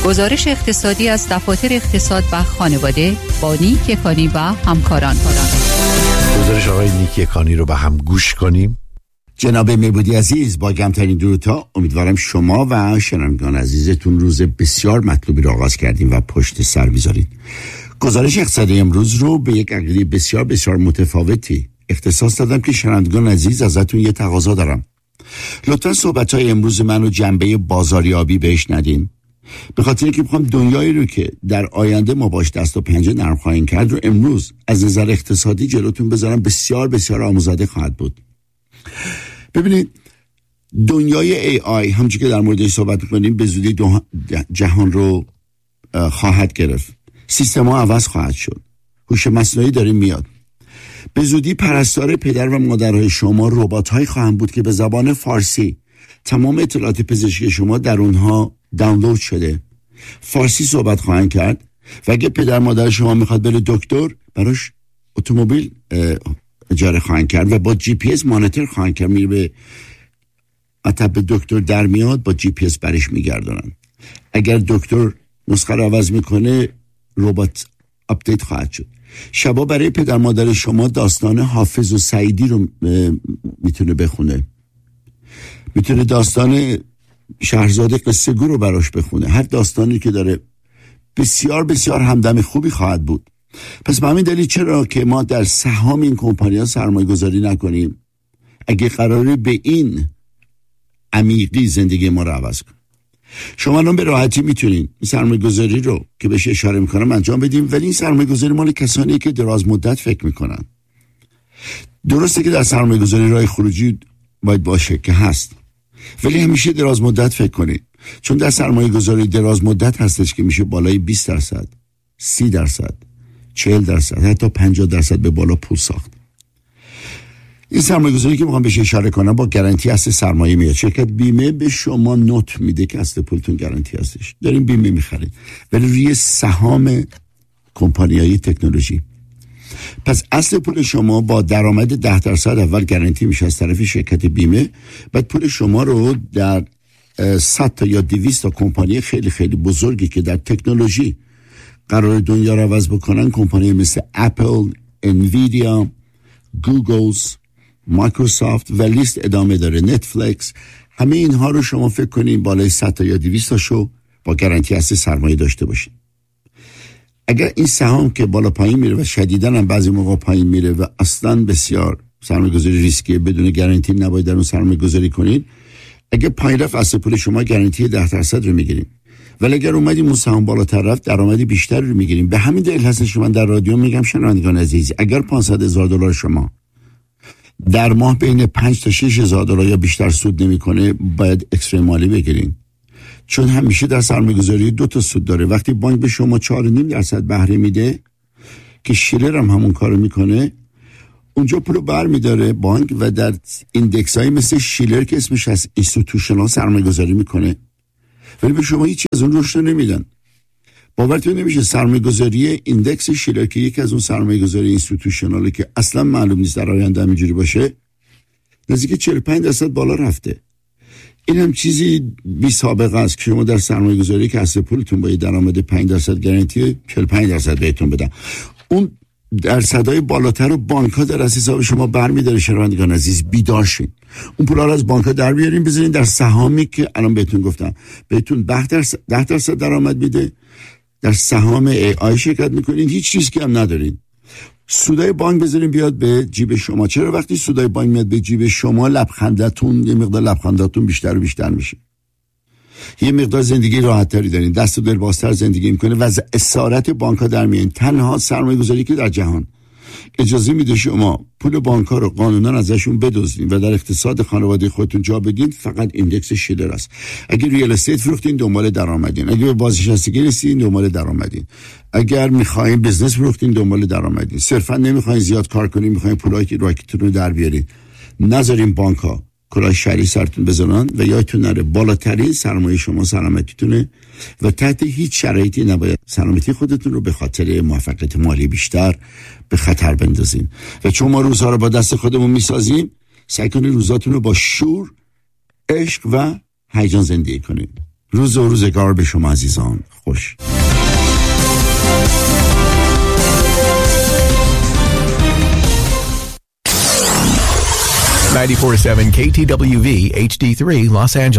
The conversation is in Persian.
گزارش اقتصادی از دفاتر اقتصاد و خانواده با نیک یکانی و همکاران. گزارش آقای نیک یکانی رو به هم گوش کنیم. جناب میبودی عزیز، با کمترین درودها امیدوارم شما و شنوندگان عزیزتون روز بسیار مطلوبی رو آغاز کردیم و پشت سر میذارید. گزارش اقتصادی امروز رو به یک عقیده بسیار بسیار متفاوتی اختصاص دادم که شنوندگان عزیز ازتون یه تقاضا دارم. لطفا صحبت‌های امروز منو جنبه بازاریابی بهش ندین، به خاطر اینکه میخوام دنیایی رو که در آینده ما باش دست و پنجه نرم خواهیم کرد رو امروز از نظر اقتصادی جلوتون بذارم. بسیار بسیار آموزنده خواهد بود. ببینید، دنیای AI همونجوری که در موردش صحبت می‌کنیم به زودی جهان رو خواهد گرفت. سیستم‌ها عوض خواهد شد. هوش مصنوعی داره میاد. به زودی پرستار پدر و مادرهای شما ربات‌هایی خواهند بود که به زبان فارسی تمام اطلاعات پزشکی شما در اونها دانلود شده. فارسی صحبت خواهند کرد و اگه پدر مادر شما میخواد بره دکتر، براش اتومبیل اجاره خواهند کرد و با جی پی اس مانیتور خواهند کرد. میره به مطب دکتر در میاد، با جی پی اس برش میگردونن. اگر دکتر نسخه رو عوض میکنه، ربات آپدیت خواهد شد. شبا برای پدر مادر شما داستان حافظ و سعیدی رو میتونه بخونه، میتونه داستان شهرزاد قصه گو رو براش بخونه. هر داستانی که داره بسیار بسیار همدم خوبی خواهد بود. پس به همین دلیل چرا که ما در سهام این کمپانی‌ها سرمایه گذاری نکنیم اگه قراره به این عمیقی زندگی ما رو عوض کنیم. شما الان به راحتی میتونین این سرمایه گذاری رو که بهش اشاره میکنم انجام بدیم، ولی این سرمایه گذاری مال کسانی که دراز مدت فکر میکنن. درسته که در سرمایه گذاری راه خروجی باید باشه که هست، ولی همیشه دراز مدت فکر کنید، چون در سرمایه گذاری دراز مدت هستش که میشه بالای 20%، 30%، 40%، حتی 50% به بالا پول ساخت. این سرمایه گذاری که میخوام بهش اشاره کنم با گارانتی اصل سرمایه میاد. شرکت بیمه به شما نوت میده که اصل پولتون گارانتی هستش، دارین بیمه میخرید، ولی روی سهام کمپانی‌های تکنولوژی. پس اصل پول شما با درآمد 10% اول گارانتی میشه از طرف شرکت بیمه، بعد پول شما رو در 100 تا یا 200 تا کمپانی خیلی خیلی بزرگی که در تکنولوژی قرار دنیا رو عوض بکنن، کمپانی مثل اپل، انویدیا، گوگلز، مایکروسافت و لیست ادامه داره، نتفلیکس، همه اینها رو شما فکر کنین بالای 100 تا یا 200 تاشو با گارانتی اصل سرمایه داشته باشین. اگر این سهام که بالا پایین میره و شدیداً هم بعضی موقع پایین میره و اصلاً بسیار سرمایه گذاری ریسکیه، بدون گارانتی نباید در اون سرمایه گذاری کنید. اگه پایین رفت اصل پول شما گارانتی 10% رو میگیریم، ولی اگر اومدیم اون سهام بالاتر رفت درآمد بیشتر رو میگیریم. به همین دلیل هست شما در رادیو میگم شنوندگان عزیز، اگر $500,000 شما در ماه بین 5 تا 6,000 دلار یا بیشتر سود نمیکنه، باید اکستریم مالی بگیرین، چون همیشه در سرمایه‌گذاری 2 تا سود داره. وقتی بانک به شما 4.5% بهره میده که شیلر هم همون کارو میکنه، اونجا پولو برمیداره بانک و در ایندکس های مثل شیلر که اسمش از اینستیتوشنال سرمایه‌گذاری میکنه، ولی به شما هیچ از اون رشد نمیدن. باورتون نمیشه سرمایه‌گذاری ایندکس شیلر که یکی از اون سرمایه‌گذاری اینستیتوشناله که اصلا معلوم نیست در آینده همینجوری باشه، نزدیک 45% بالا رفته. این هم چیزی بی سابقه است که شما در سرمایه گذاری که اصل پولتون با درآمد 5% گارانتی 45% بهتون بدن. اون درصدهای بالاتر رو بانک ها در از حساب شما برمی‌داره. شنوندگان عزیز بیدار شین، اون پولا رو از بانک ها در بیارین بذارین در سهامی که الان بهتون گفتم بهتون 10% درآمد میده. در سهام AI شرکت میکنین، هیچ ریسکی هم ندارین. سودای بانک بذارین بیاد به جیب شما. چرا وقتی سودای بانک میاد به جیب شما لبخندتون، یه مقدار لبخندتون بیشتر و بیشتر میشه، یه مقدار زندگی راحت تری دارین، دست و دل بازتر زندگی میکنه و از اسارت بانک ها در میایین. تنها سرمایه گذاری که در جهان اجازه میده شما پول بانک ها رو قانونا ازشون بدزدین و در اقتصاد خانواده خودتون جا بدین، فقط ایندکس شیلر است. اگر ریال استیت فروختین دنبال درآمدین، اگر به بازنشستگی رسیدین دنبال درآمدین، اگر میخواین بزنس فروختین دنبال درآمدین، صرفا نمیخواین زیاد کار کنین، میخواین پولایی که راکتون رو در بیارین، نذارین بانک ها کلاه شهری سرتون بزنن و یادتون نره بالاترین سرمایه شما سلامتیتونه و تحت هیچ شرایطی نباید سلامتی خودتون رو به خاطر موفقیت مالی بیشتر به خطر بندازین. و چون ما روزها رو با دست خودمون میسازیم، سعی کنید روزاتون رو با شور، عشق و هیجان زندگی کنید. روز و روزگار به شما عزیزان خوش. KTWV HD3 Los Angeles.